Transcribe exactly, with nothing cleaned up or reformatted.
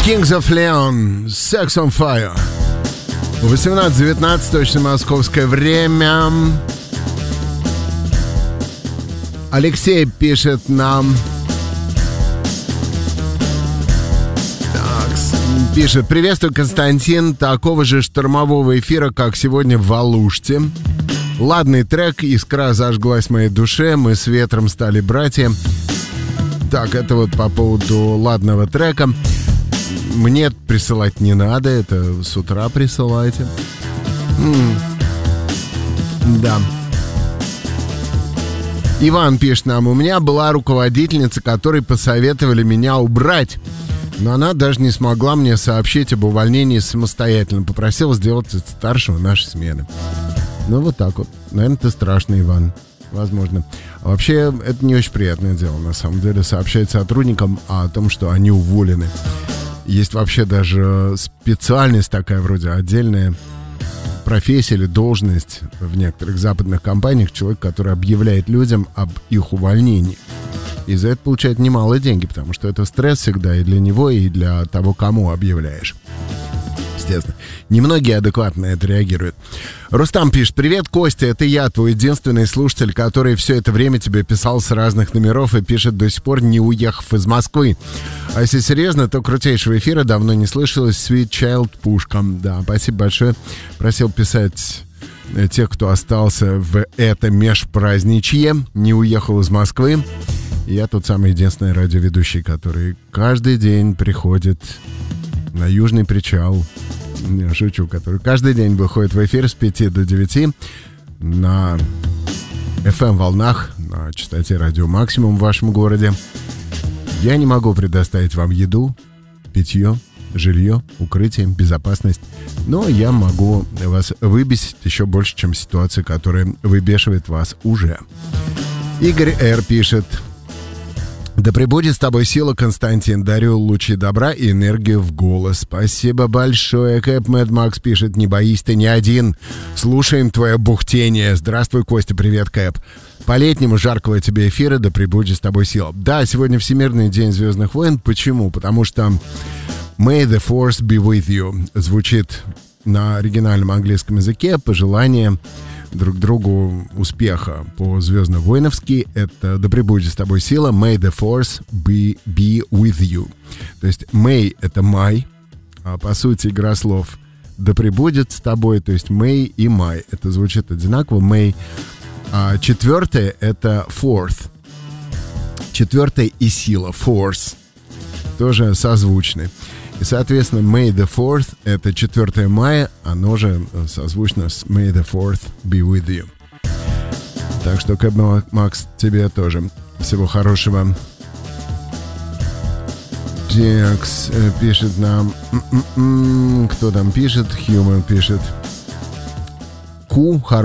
Kings of Leon, Sex on Fire. восемнадцать девятнадцать, точно московское время. Алексей пишет нам. Так, пишет: приветствую, Константин. Такого же штормового эфира, как сегодня в Алуште. Ладный трек, искра зажглась в моей душе, мы с ветром стали братья. Так, это вот по поводу ладного трека. Мне присылать не надо, это с утра присылайте. М-м. Да. Иван пишет нам: у меня была руководительница, которой посоветовали меня убрать, но она даже не смогла мне сообщить об увольнении самостоятельно. Попросила сделать это старшего нашей смены. Ну вот так вот. Наверное, ты страшный, Иван. Возможно. А вообще, это не очень приятное дело, на самом деле, сообщать сотрудникам о том, что они уволены. Есть вообще даже специальность такая, вроде отдельная профессия или должность в некоторых западных компаниях. Человек, который объявляет людям об их увольнении. И за это получает немалые деньги, потому что это стресс всегда и для него, и для того, кому объявляешь. Естественно. Немногие адекватно на это реагируют. Рустам пишет: привет, Костя, это я, твой единственный слушатель, который все это время тебе писал с разных номеров и пишет до сих пор, не уехав из Москвы. А если серьезно, то крутейшего эфира давно не слышалось. Sweet Child Пушка. Да, спасибо большое. Просил писать тех, кто остался в это межпраздничье, не уехал из Москвы. И я тот самый единственный радиоведущий, который каждый день приходит на Южный причал. Не, шучу, который каждый день выходит в эфир с пяти до девяти на эф эм-волнах, на частоте радио Максимум в вашем городе. Я не могу предоставить вам еду, питье, жилье, укрытие, безопасность, но я могу вас выбесить еще больше, чем ситуация, которая выбешивает вас уже. Игорь Р. пишет: да пребудет с тобой сила, Константин. Дарю лучи добра и энергию в голос. Спасибо большое. Кэп Мэд Макс пишет: не боись, ты не один. Слушаем твое бухтение. Здравствуй, Костя. Привет, Кэп. По-летнему жаркого тебе эфира, да пребудет с тобой сила. Да, сегодня Всемирный день Звездных войн. Почему? Потому что May the Force be with you звучит на оригинальном английском языке. Пожелание друг другу успеха по-звездно-воиновски. Это «Да пребудет с тобой сила». May the force be, be with you. То есть may — это май, а по сути игра слов «Да пребудет с тобой», то есть may и май. Это звучит одинаково. May. А четвертое — это fourth. Четвертое и сила. Force. Тоже созвучны. И, соответственно, May the fourth — это четвёртое мая, оно же созвучно с May the fourth be with you. Так что, Кэб Макс, тебе тоже всего хорошего. Текс пишет нам... М-м-м, кто там пишет? Human пишет. Ку,